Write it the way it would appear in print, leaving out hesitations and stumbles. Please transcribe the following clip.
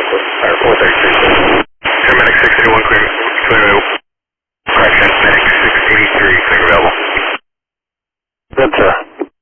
433. Medic 681, clear available. Correction, Medic 683, clear available. Good, sir.